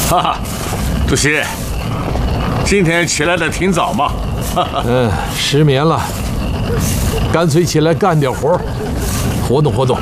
哈哈，主席，今天起来的挺早嘛。 失眠了，干脆起来干点活，活动活动。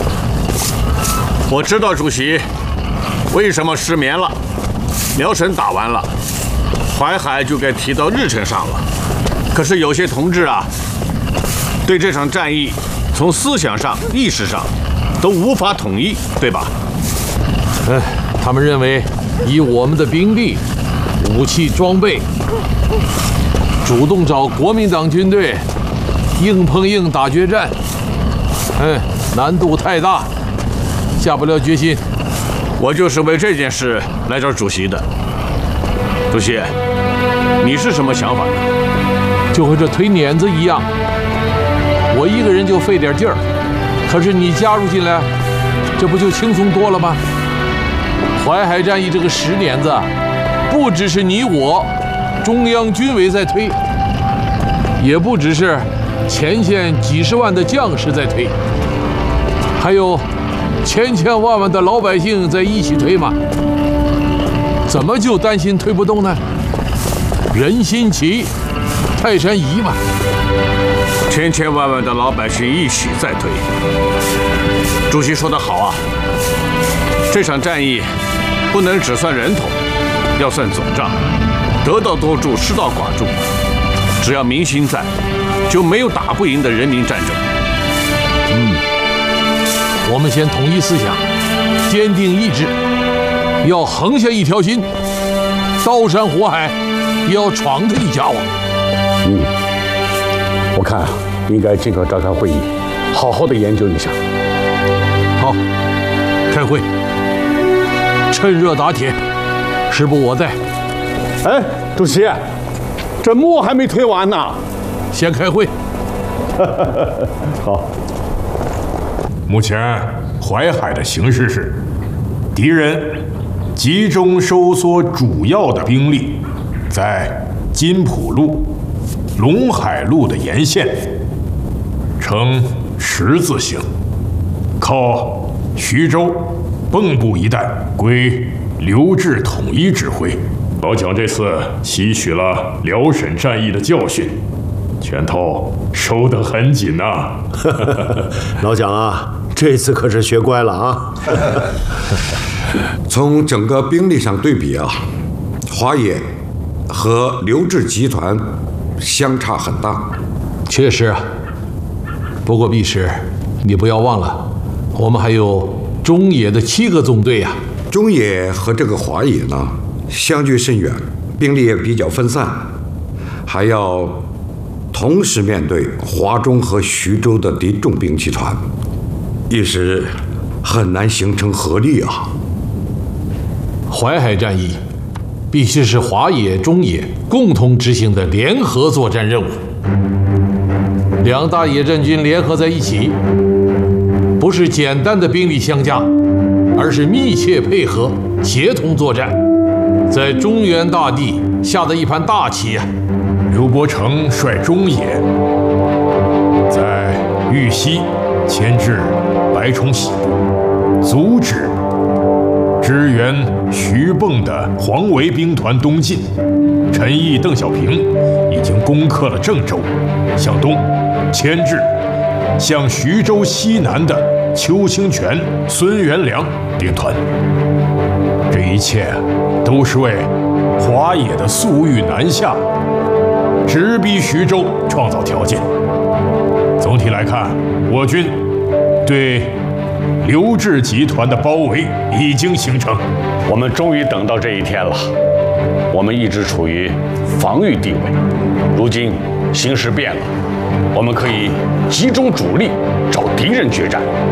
我知道主席为什么失眠了。辽沈打完了，淮海就该提到日程上了。可是有些同志啊，对这场战役从思想上、意识上都无法统一，对吧？ 他们认为以我们的兵力、武器装备，主动找国民党军队硬碰硬打决战，难度太大，下不了决心。 我就是为这件事来找主席的。主席，你是什么想法呢？ 就和这推碾子一样，我一个人就费点劲儿，可是你加入进来，这不就轻松多了吗？淮海战役这个石碾子，不只是你我中央军委在推，也不只是前线几十万的将士在推，还有千千万万的老百姓在一起推嘛。怎么就担心推不动呢？人心齐，泰山移嘛。 千千万万的老百姓一起在推。主席说得好啊，这场战役不能只算人头，要算总账，得道多助，失道寡助。只要民心在，就没有打不赢的人民战争。 我们先统一思想，坚定意志，要横下一条心，刀山火海也要闯他一家网。 我看啊，应该尽快召开会议，好好的研究一下。 好，开会，趁热打铁，师部我在。 哎，主席，这墨还没推完呢， 先开会。 好。 目前淮海的形势是，敌人集中收缩主要的兵力，在金浦路、陇海路的沿线，呈十字形，靠徐州、蚌埠一带归刘志统一指挥。老蒋这次吸取了辽沈战役的教训，拳头收得很紧呐。 老蒋啊，这次可是学乖了啊！ 从整个兵力上对比啊，华野和刘志集团相差很大。 确实啊，不过毕师，你不要忘了，我们还有中野的7个纵队呀。 中野和这个华野呢，相距甚远，兵力也比较分散，还要同时面对华中和徐州的敌重兵集团，一时很难形成合力啊。 淮海战役必须是华野、中野共同执行的联合作战任务。两大野战军联合在一起，不是简单的兵力相加，而是密切配合、协同作战，在中原大地下的一盘大棋呀。 刘伯承率中野在豫西牵制白崇禧部，阻止支援徐蚌的黄维兵团东进。陈毅、邓小平已经攻克了郑州，向东牵制向徐州西南的邱清泉、孙元良兵团。这一切都是为华野的粟裕南下，直逼徐州创造条件。总体来看，我军对刘志集团的包围已经形成。 我们终于等到这一天了。我们一直处于防御地位，如今形势变了，我们可以集中主力找敌人决战。